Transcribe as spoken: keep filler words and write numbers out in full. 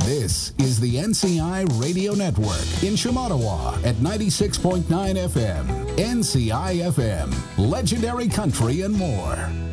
This is the N C I Radio Network in Shamattawa at ninety-six point nine F M. N C I F M, legendary country and more.